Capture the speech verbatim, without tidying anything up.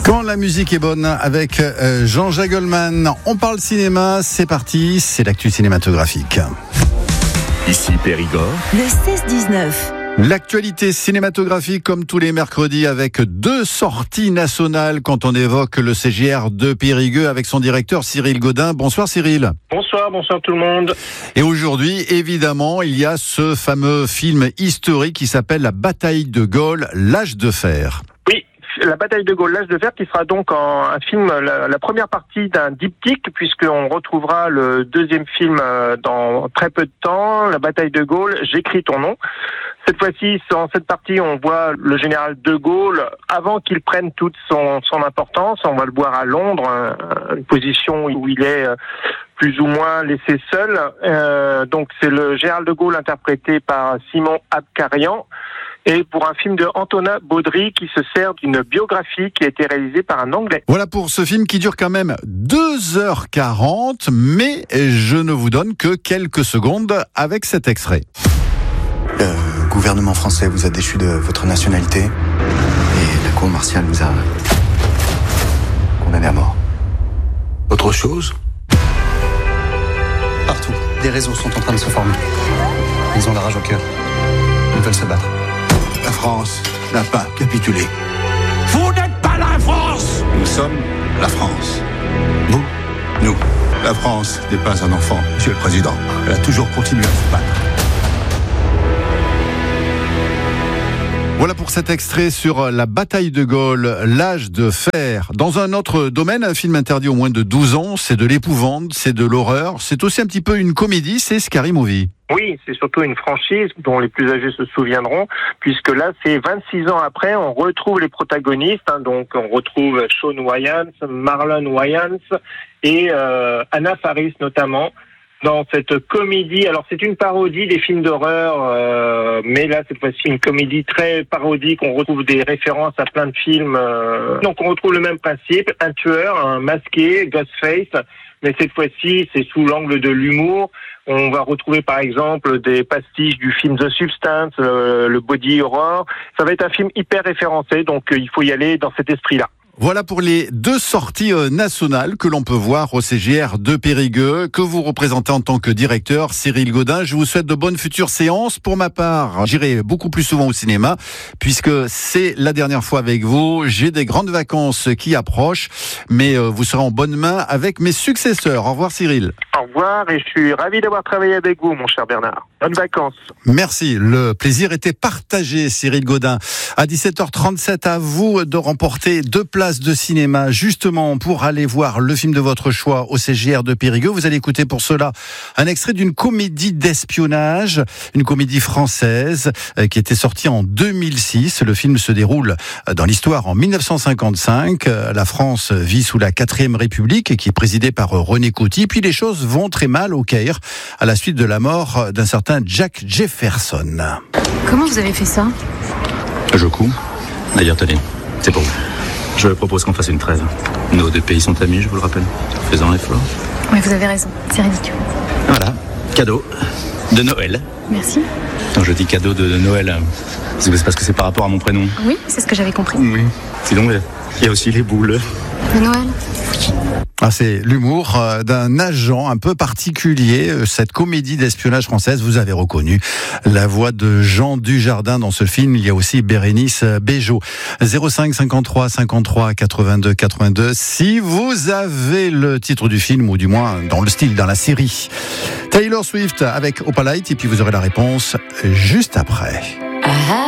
Quand la musique est bonne avec euh, Jean-Jacques Goldman, on parle cinéma, c'est parti, c'est l'actu cinématographique. Ici Périgord. Le seize dix-neuf. L'actualité cinématographique comme tous les mercredis avec deux sorties nationales quand on évoque le C G R de Périgueux avec son directeur Cyril Godin. Bonsoir Cyril. Bonsoir, bonsoir tout le monde. Et aujourd'hui, évidemment, il y a ce fameux film historique qui s'appelle La bataille de Gaulle, l'âge de fer. Oui, La bataille de Gaulle, l'âge de fer, qui sera donc en, un film, la, la première partie d'un diptyque, puisqu'on retrouvera le deuxième film dans très peu de temps, La bataille de Gaulle, j'écris ton nom. Cette fois-ci, dans cette partie, on voit le général de Gaulle avant qu'il prenne toute son, son importance. On va le voir à Londres, une position où il est plus ou moins laissé seul. Euh, donc c'est le général de Gaulle interprété par Simon Abkarian. Et pour un film de Antonin Baudry qui se sert d'une biographie qui a été réalisée par un Anglais. Voilà pour ce film qui dure quand même deux heures quarante, mais je ne vous donne que quelques secondes avec cet extrait. Le gouvernement français vous a déchu de votre nationalité et la cour martiale vous a condamné à mort. Autre chose ? Partout, des réseaux sont en train de se former. Ils ont la rage au cœur. Ils veulent se battre. La France n'a pas capitulé. Vous n'êtes pas la France! Nous sommes la France. Vous, nous. La France n'est pas un enfant, Monsieur le Président. Elle a toujours continué à se battre. Voilà pour cet extrait sur la bataille de Gaulle, l'âge de fer. Dans un autre domaine, un film interdit au moins de douze ans, c'est de l'épouvante, c'est de l'horreur, c'est aussi un petit peu une comédie, c'est Scary Movie. Oui, c'est surtout une franchise dont les plus âgés se souviendront, puisque là, c'est vingt-six ans après, on retrouve les protagonistes, hein, donc on retrouve Sean Wayans, Marlon Wayans et euh, Anna Faris notamment. Dans cette comédie, alors c'est une parodie des films d'horreur, euh, mais là cette fois-ci une comédie très parodique, on retrouve des références à plein de films, euh, donc on retrouve le même principe, un tueur, un masqué, Ghostface, mais cette fois-ci c'est sous l'angle de l'humour. On va retrouver par exemple des pastiches du film The Substance, euh, le body horror, ça va être un film hyper référencé, donc euh, il faut y aller dans cet esprit-là. Voilà pour les deux sorties nationales que l'on peut voir au C G R de Périgueux, que vous représentez en tant que directeur, Cyril Godin. Je vous souhaite de bonnes futures séances. Pour ma part, j'irai beaucoup plus souvent au cinéma, puisque c'est la dernière fois avec vous. J'ai des grandes vacances qui approchent, mais vous serez en bonne main avec mes successeurs. Au revoir Cyril. Au revoir et je suis ravi d'avoir travaillé avec vous, mon cher Bernard. Bonnes vacances. Merci, le plaisir était partagé, Cyril Godin. À dix-sept heures trente-sept, à vous de remporter deux places de cinéma, justement pour aller voir le film de votre choix au C G R de Périgueux. Vous allez écouter pour cela un extrait d'une comédie d'espionnage, une comédie française euh, qui était sortie en deux mille six. Le film se déroule dans l'histoire en mille neuf cent cinquante-cinq. Euh, la France vit sous la quatrième République qui est présidée par euh, René Coty. Puis les choses vont très mal au Caire à la suite de la mort d'un certain Jack Jefferson. Comment vous avez fait ça ? Je couds. D'ailleurs, tenez, c'est pour vous. Je propose qu'on fasse une trêve. Nos deux pays sont amis, je vous le rappelle. Faisons l'effort. Oui, vous avez raison. C'est ridicule. Voilà, cadeau de Noël. Merci. Quand je dis cadeau de Noël, c'est parce que c'est par rapport à mon prénom. Oui, c'est ce que j'avais compris. Oui. Sinon, il y a aussi les boules. De Noël. Ah, c'est l'humour d'un agent un peu particulier. Cette comédie d'espionnage française, vous avez reconnu la voix de Jean Dujardin dans ce film. Il y a aussi Bérénice Bejo. zéro cinq cinquante-trois cinquante-trois quatre-vingt-deux quatre-vingt-deux. Si vous avez le titre du film, ou du moins dans le style, dans la série. Taylor Swift avec Opalite, et puis vous aurez la réponse juste après.